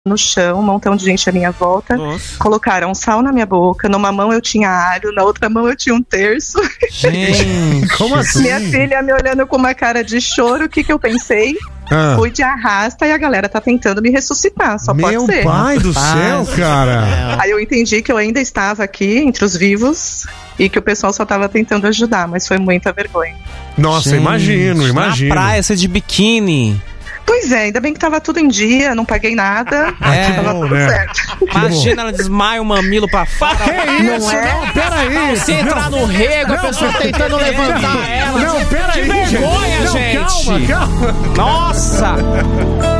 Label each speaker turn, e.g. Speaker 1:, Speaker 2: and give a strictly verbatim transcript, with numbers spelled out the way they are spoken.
Speaker 1: no chão, um montão de gente à minha volta.
Speaker 2: Nossa.
Speaker 1: Colocaram sal na minha boca, numa mão eu tinha alho, na outra mão eu tinha um terço.
Speaker 2: Gente, como assim?
Speaker 1: Minha filha me olhando com uma cara de choro, o que que eu pensei?
Speaker 3: Ah.
Speaker 1: Fui de arrasta e a galera tá tentando me ressuscitar, só
Speaker 3: Meu
Speaker 1: pode ser.
Speaker 3: pai do céu, cara.
Speaker 1: Aí eu entendi que eu ainda estava aqui entre os vivos e que o pessoal só tava tentando ajudar, mas foi muita vergonha.
Speaker 3: Nossa,
Speaker 2: Gente,
Speaker 3: imagino, imagino.
Speaker 2: Na praia, você de biquíni.
Speaker 1: Pois é, ainda bem que tava tudo em dia, não paguei nada,
Speaker 2: É,
Speaker 1: tava
Speaker 3: bom,
Speaker 1: tudo
Speaker 3: né?
Speaker 1: certo.
Speaker 2: Imagina, ela desmaia o mamilo pra fora.
Speaker 3: Que isso?
Speaker 1: Não é?
Speaker 3: Não, peraí.
Speaker 2: Se entrar no rego, a pessoa tentando levantar ela.
Speaker 3: Não, peraí.
Speaker 2: Que vergonha,
Speaker 3: Não,
Speaker 2: gente.
Speaker 3: calma, calma.
Speaker 2: Nossa!